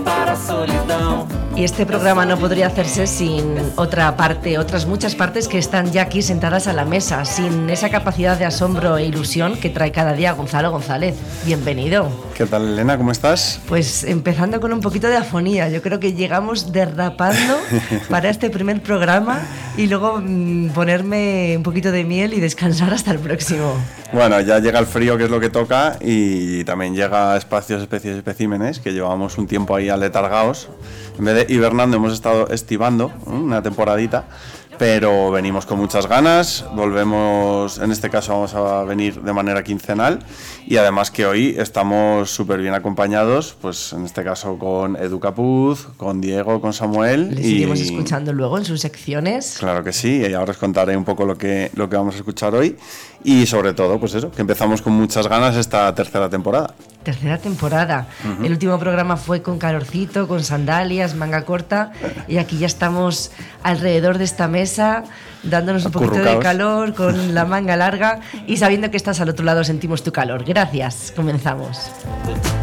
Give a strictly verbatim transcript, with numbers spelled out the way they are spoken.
Y este programa no podría hacerse sin otra parte, otras muchas partes que están ya aquí sentadas a la mesa, sin esa capacidad de asombro e ilusión que trae cada día Gonzalo González. Bienvenido. ¿Qué tal, Elena? ¿Cómo estás? Pues empezando con un poquito de afonía. Yo creo que llegamos derrapando para este primer programa y luego mmm, ponerme un poquito de miel y descansar hasta el próximo. Bueno, ya llega el frío, que es lo que toca, y también llega espacios, especies, especímenes, que llevamos un tiempo ahí aletargados. En vez de hibernando hemos estado estivando, ¿eh? Una temporadita, pero venimos con muchas ganas. Volvemos, en este caso vamos a venir de manera quincenal, y además que hoy estamos súper bien acompañados, pues en este caso con Edu Capuz, con Diego, con Samuel. Le seguimos y... escuchando luego en sus secciones. Claro que sí, y ahora os contaré un poco lo que, lo que vamos a escuchar hoy, y sobre todo, pues eso, que empezamos con muchas ganas esta tercera temporada. Tercera temporada. Uh-huh. El último programa fue con calorcito, con sandalias, manga corta, y aquí ya estamos alrededor de esta mesa dándonos un poquito de calor con la manga larga y sabiendo que estás al otro lado sentimos tu calor. Gracias. Comenzamos.